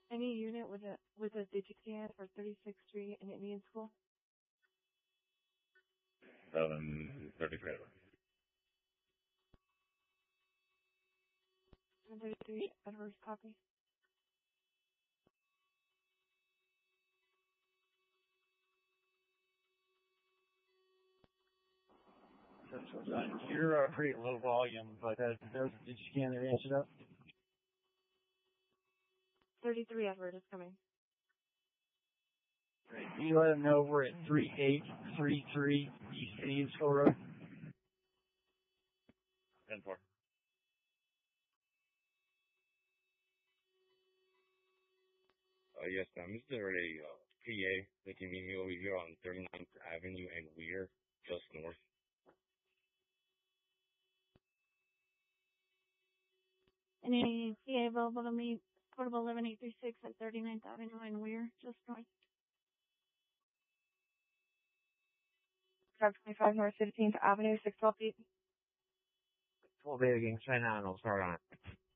Any unit with a DigiScan for 36th Street and Indian School? 733. 733, Edwards, copy. You're pretty low volume, but did you scan their answer up? 33 Edward is coming. Great. You let them know we're at 3833 East Indian School Road. 10-4. Yes, ma'am. Is there a PA that can meet me over here on 39th Avenue and Weir, just north? Any PA available to meet portable 11836 at 39th Avenue and Weir, just north? 525 North 15th Avenue, 612 feet. 12 8 again, right now, and I'll start on it.